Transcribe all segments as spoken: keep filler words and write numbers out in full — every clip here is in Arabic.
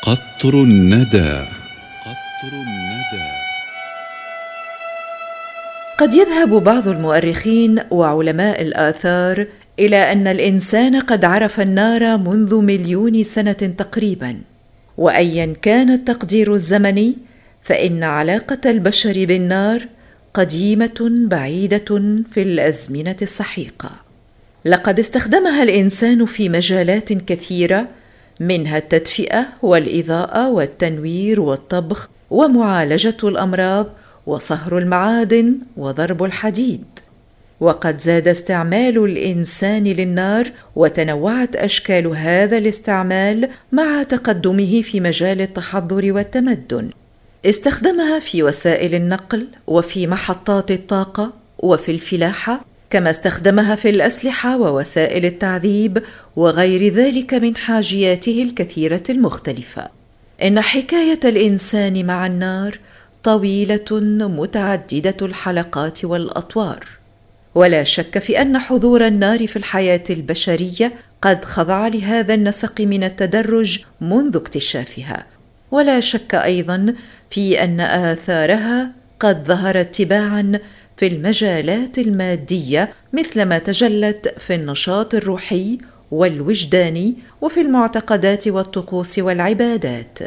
قطر الندى. قطر الندى. قد يذهب بعض المؤرخين وعلماء الآثار إلى أن الإنسان قد عرف النار منذ مليون سنة تقريباً، وأياً كان التقدير الزمني فإن علاقة البشر بالنار قديمة بعيدة في الأزمنة السحيقة. لقد استخدمها الإنسان في مجالات كثيرة، منها التدفئة والإضاءة والتنوير والطبخ ومعالجة الأمراض وصهر المعادن وضرب الحديد. وقد زاد استعمال الإنسان للنار وتنوعت أشكال هذا الاستعمال مع تقدمه في مجال التحضر والتمدن. استخدمها في وسائل النقل وفي محطات الطاقة وفي الفلاحة، كما استخدمها في الأسلحة ووسائل التعذيب وغير ذلك من حاجياته الكثيرة المختلفة. إن حكاية الإنسان مع النار طويلة متعددة الحلقات والأطوار، ولا شك في أن حضور النار في الحياة البشرية قد خضع لهذا النسق من التدرج منذ اكتشافها، ولا شك أيضاً في أن آثارها قد ظهرت تباعاً في المجالات المادية، مثلما تجلت في النشاط الروحي والوجداني وفي المعتقدات والطقوس والعبادات.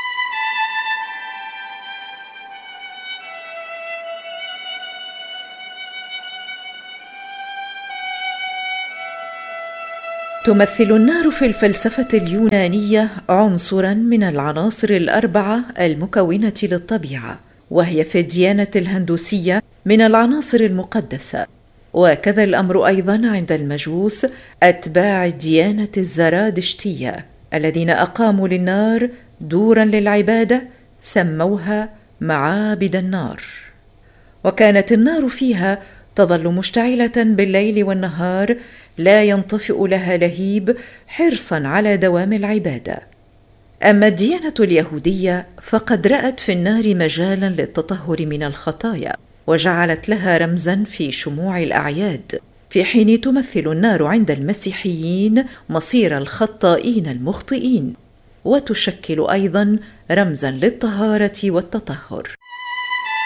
تمثل النار في الفلسفة اليونانية عنصراً من العناصر الأربعة المكونة للطبيعة، وهي في الديانة الهندوسية من العناصر المقدسة. وكذا الأمر أيضاً عند المجوس أتباع الديانة الزرادشتية، الذين أقاموا للنار دوراً للعبادة سموها معابد النار. وكانت النار فيها تظل مشتعلة بالليل والنهار، لا ينطفئ لها لهيب، حرصاً على دوام العبادة. أما الديانة اليهودية فقد رأت في النار مجالاً للتطهر من الخطايا، وجعلت لها رمزاً في شموع الأعياد، في حين تمثل النار عند المسيحيين مصير الخطائين المخطئين، وتشكل أيضاً رمزاً للطهارة والتطهر.